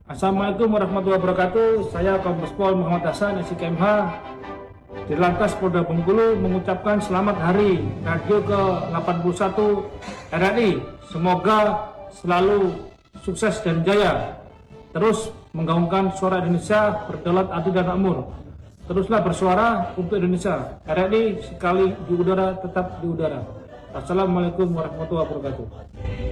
Assalamualaikum warahmatullahi wabarakatuh. Saya Kombes Pol Muhammad Hasan, SIKMH, Dirlantas Polda Bengkulu mengucapkan selamat hari Radio ke-81 RRI. Semoga selalu sukses dan jaya. Terus menggaungkan suara Indonesia berdaulat, adil dan makmur. Teruslah bersuara untuk Indonesia. RRI sekali di udara tetap di udara. Assalamualaikum warahmatullahi wabarakatuh.